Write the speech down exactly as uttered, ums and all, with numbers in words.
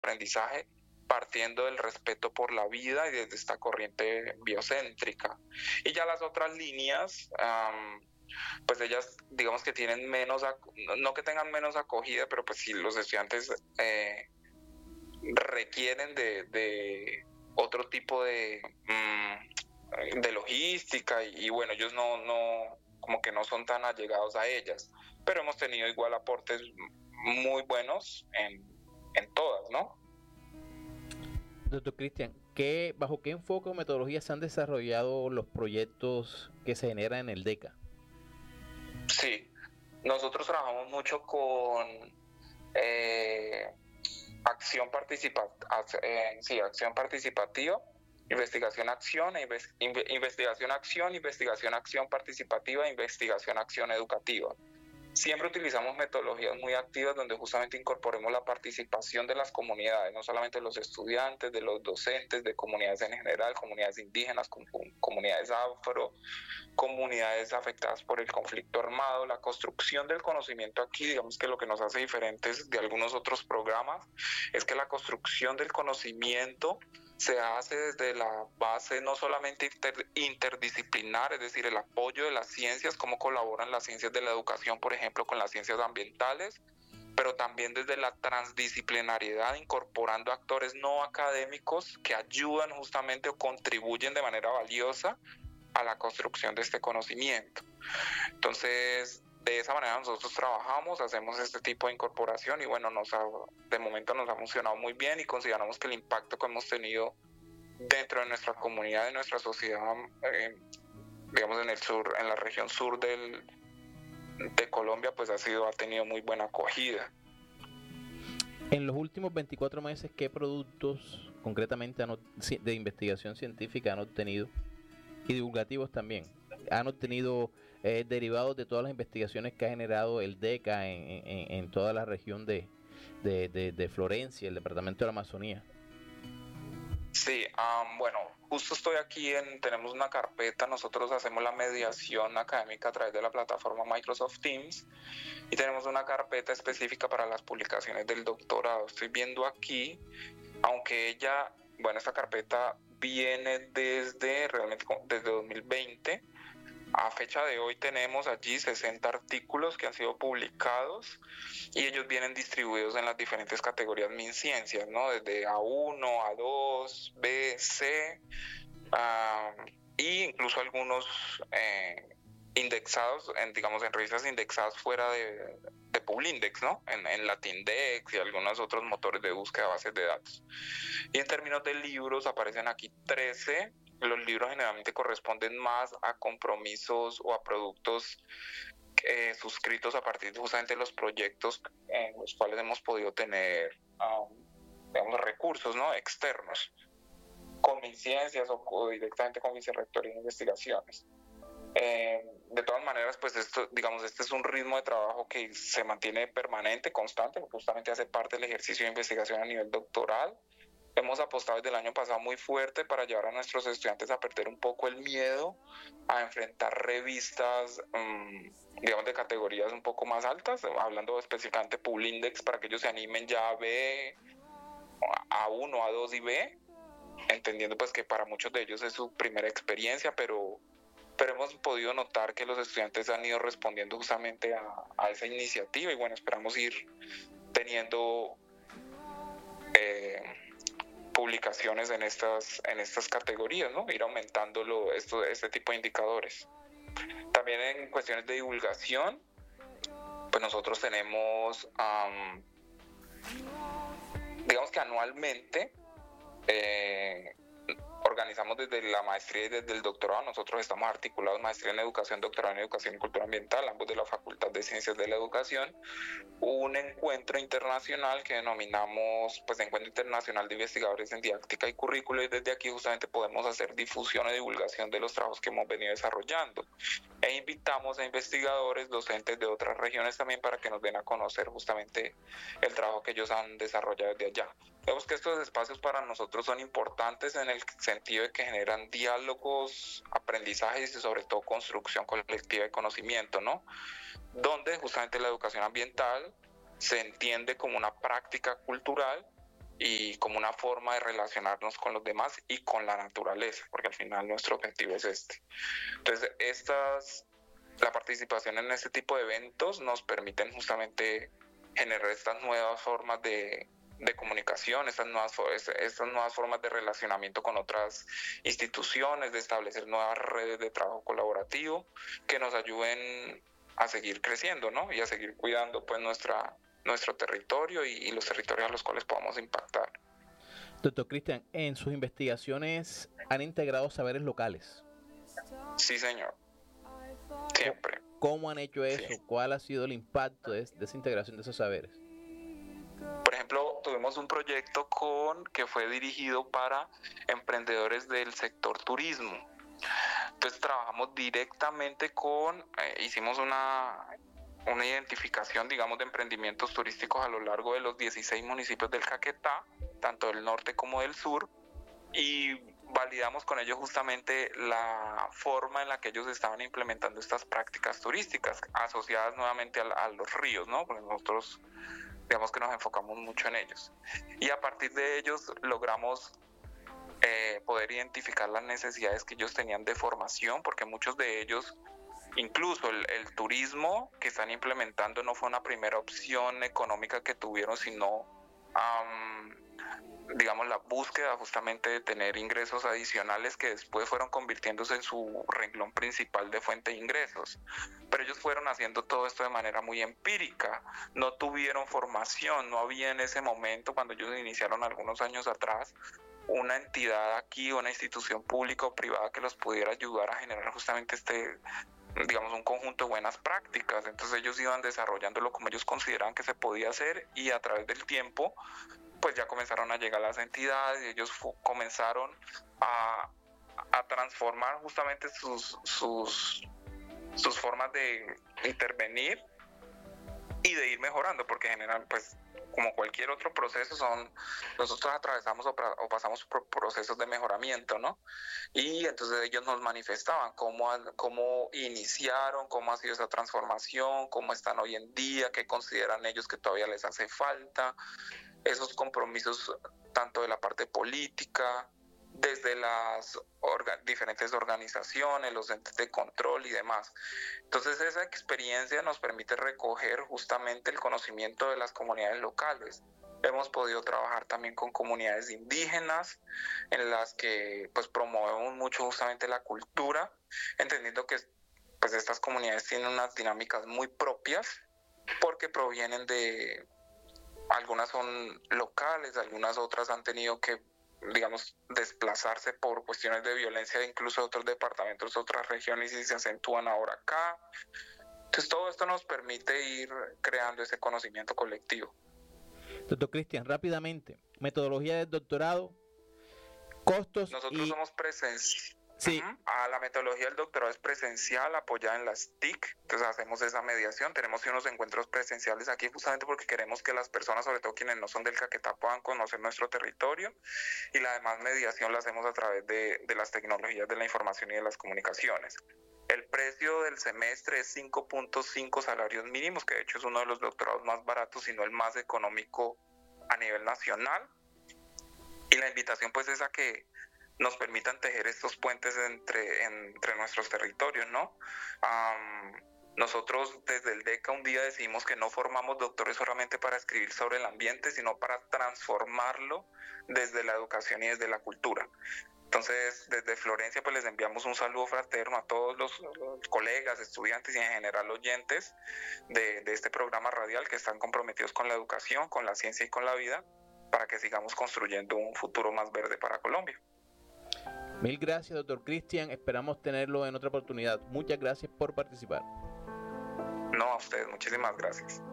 aprendizaje partiendo del respeto por la vida y desde esta corriente biocéntrica. Y ya las otras líneas, um, pues ellas digamos que tienen menos, no que tengan menos acogida, pero pues sí los estudiantes eh, requieren de, de otro tipo de, um, de logística y, y bueno, ellos no, no, como que no son tan allegados a ellas, pero hemos tenido igual aportes muy buenos en, en todas, ¿no? Doctor Cristian, ¿qué, ¿bajo qué enfoque o metodologías se han desarrollado los proyectos que se generan en el DECA? Sí, nosotros trabajamos mucho con eh, acción participativa, eh, sí, acción participativa, investigación acción, e inves, inve, investigación acción, investigación acción participativa, investigación acción educativa. Siempre utilizamos metodologías muy activas donde justamente incorporemos la participación de las comunidades, no solamente de los estudiantes, de los docentes, de comunidades en general, comunidades indígenas, comunidades afro, comunidades afectadas por el conflicto armado. La construcción del conocimiento aquí, digamos que lo que nos hace diferentes de algunos otros programas es que la construcción del conocimiento se hace desde la base no solamente inter, interdisciplinar, es decir, el apoyo de las ciencias, cómo colaboran las ciencias de la educación, por ejemplo, con las ciencias ambientales, pero también desde la transdisciplinariedad, incorporando actores no académicos que ayudan justamente o contribuyen de manera valiosa a la construcción de este conocimiento. Entonces, de esa manera nosotros trabajamos, hacemos este tipo de incorporación y bueno, nos ha, de momento nos ha funcionado muy bien y consideramos que el impacto que hemos tenido dentro de nuestra comunidad, de nuestra sociedad, eh, digamos en el sur, en la región sur del, de Colombia, pues ha sido, ha tenido muy buena acogida. En los últimos veinticuatro meses, ¿qué productos concretamente han, de investigación científica han obtenido? Y divulgativos también. Han obtenido eh, derivados de todas las investigaciones que ha generado el DECA en, en, en toda la región de, de, de, de Florencia, el departamento de la Amazonía. Sí, um, bueno, justo estoy aquí en, tenemos una carpeta, nosotros hacemos la mediación académica a través de la plataforma Microsoft Teams y tenemos una carpeta específica para las publicaciones del doctorado. Estoy viendo aquí, aunque ella, bueno, esta carpeta viene desde realmente desde dos mil veinte. A fecha de hoy tenemos allí sesenta artículos que han sido publicados y ellos vienen distribuidos en las diferentes categorías MinCiencias, ¿no? Desde A uno, A dos, B, C, uh, e incluso algunos eh, indexados, en, digamos, en revistas indexadas fuera de, de Publindex, ¿no? En, en Latindex y algunos otros motores de búsqueda de bases de datos. Y en términos de libros aparecen aquí trece. Los libros generalmente corresponden más a compromisos o a productos eh, suscritos a partir de justamente los proyectos en los cuales hemos podido tener, um, digamos, recursos, ¿no? Externos, con MinCiencias o, o directamente con Vicerrectoría de Investigaciones. Eh, de todas maneras, pues esto, digamos, este es un ritmo de trabajo que se mantiene permanente, constante, porque justamente hace parte del ejercicio de investigación a nivel doctoral. Hemos apostado desde el año pasado muy fuerte para llevar a nuestros estudiantes a perder un poco el miedo a enfrentar revistas, um, digamos, de categorías un poco más altas, hablando específicamente de Publindex, para que ellos se animen ya a B, A uno, A dos y B, entendiendo pues que para muchos de ellos es su primera experiencia, pero, pero hemos podido notar que los estudiantes han ido respondiendo justamente a, a esa iniciativa y bueno, esperamos ir teniendo Eh, publicaciones en estas, en estas categorías, ¿no? Ir aumentándolo, esto, este tipo de indicadores. También en cuestiones de divulgación, pues nosotros tenemos, um, digamos que anualmente, eh, organizamos desde la maestría y desde el doctorado, nosotros estamos articulados maestría en educación, doctorado en educación y cultura ambiental, ambos de la Facultad de Ciencias de la Educación, un encuentro internacional que denominamos pues Encuentro Internacional de Investigadores en Didáctica y Currículo, y desde aquí justamente podemos hacer difusión y divulgación de los trabajos que hemos venido desarrollando e invitamos a investigadores, docentes de otras regiones también para que nos den a conocer justamente el trabajo que ellos han desarrollado desde allá. Vemos que estos espacios para nosotros son importantes en el sentido de que generan diálogos, aprendizajes y sobre todo construcción colectiva de conocimiento, ¿no? Donde justamente la educación ambiental se entiende como una práctica cultural y como una forma de relacionarnos con los demás y con la naturaleza, porque al final nuestro objetivo es este. Entonces, estas, la participación en este tipo de eventos nos permiten justamente generar estas nuevas formas de, de comunicación, estas nuevas, estas nuevas formas de relacionamiento con otras instituciones, de establecer nuevas redes de trabajo colaborativo que nos ayuden a seguir creciendo, ¿no? Y a seguir cuidando pues nuestra nuestro territorio y, y los territorios a los cuales podamos impactar. Doctor Cristian, en sus investigaciones han integrado saberes locales. Sí, señor. Siempre. ¿Cómo han hecho eso? Sí. ¿Cuál ha sido el impacto de, de esa integración de esos saberes? Por ejemplo, tuvimos un proyecto con que fue dirigido para emprendedores del sector turismo. Entonces trabajamos directamente con, eh, hicimos una... una identificación, digamos, de emprendimientos turísticos a lo largo de los dieciséis municipios del Caquetá, tanto del norte como del sur, y validamos con ellos justamente la forma en la que ellos estaban implementando estas prácticas turísticas, asociadas nuevamente a, a los ríos, ¿no? Porque nosotros, digamos que nos enfocamos mucho en ellos. Y a partir de ellos logramos eh, poder identificar las necesidades que ellos tenían de formación, porque muchos de ellos... Incluso el, el turismo que están implementando no fue una primera opción económica que tuvieron, sino, um, digamos, la búsqueda justamente de tener ingresos adicionales que después fueron convirtiéndose en su renglón principal de fuente de ingresos. Pero ellos fueron haciendo todo esto de manera muy empírica, no tuvieron formación, no había en ese momento, cuando ellos iniciaron algunos años atrás, una entidad aquí, una institución pública o privada que los pudiera ayudar a generar justamente este... digamos, un conjunto de buenas prácticas. Entonces ellos iban desarrollándolo como ellos consideraban que se podía hacer, y a través del tiempo pues ya comenzaron a llegar las entidades y ellos comenzaron a, a transformar justamente sus, sus, sus formas de intervenir y de ir mejorando, porque en general pues como cualquier otro proceso, son nosotros atravesamos o, o pasamos por procesos de mejoramiento, ¿no? Y entonces ellos nos manifestaban cómo, cómo iniciaron, cómo ha sido esa transformación, cómo están hoy en día, qué consideran ellos que todavía les hace falta, esos compromisos tanto de la parte política, desde las orga, diferentes organizaciones, los entes de control y demás. Entonces esa experiencia nos permite recoger justamente el conocimiento de las comunidades locales. Hemos podido trabajar también con comunidades indígenas en las que pues promovemos mucho justamente la cultura, entendiendo que pues estas comunidades tienen unas dinámicas muy propias porque provienen de, algunas son locales, algunas otras han tenido que, digamos, desplazarse por cuestiones de violencia, incluso de otros departamentos, otras regiones, y se acentúan ahora acá. Entonces todo esto nos permite ir creando ese conocimiento colectivo. Doctor Cristian, rápidamente, metodología del doctorado, costos. Nosotros y... somos presenciales. Sí. Uh-huh. A la metodología del doctorado es presencial, apoyada en las T I C, entonces hacemos esa mediación, tenemos unos encuentros presenciales aquí justamente porque queremos que las personas, sobre todo quienes no son del Caquetá, puedan conocer nuestro territorio, y la demás mediación la hacemos a través de, de las tecnologías de la información y de las comunicaciones. El precio del semestre es cinco punto cinco salarios mínimos, que de hecho es uno de los doctorados más baratos, sino el más económico a nivel nacional, y la invitación pues es a que nos permitan tejer estos puentes entre, entre nuestros territorios, ¿no? Um, nosotros desde el DECA un día decidimos que no formamos doctores solamente para escribir sobre el ambiente, sino para transformarlo desde la educación y desde la cultura. Entonces, desde Florencia, pues les enviamos un saludo fraterno a todos los, los colegas, estudiantes y en general oyentes de, de este programa radial que están comprometidos con la educación, con la ciencia y con la vida, para que sigamos construyendo un futuro más verde para Colombia. Mil gracias, doctor Cristian. Esperamos tenerlo en otra oportunidad. Muchas gracias por participar. No, a ustedes. Muchísimas gracias.